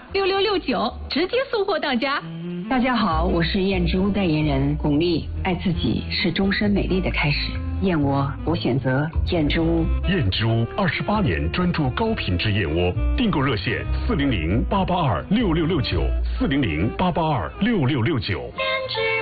886669，直接送货到家。 大家好，我是燕之屋代言人巩俐，爱自己是终身美丽的开始。燕窝，我选择燕之屋。 燕之屋28年专注高品质燕窝，订购热线400-882-6669，400-882-6669。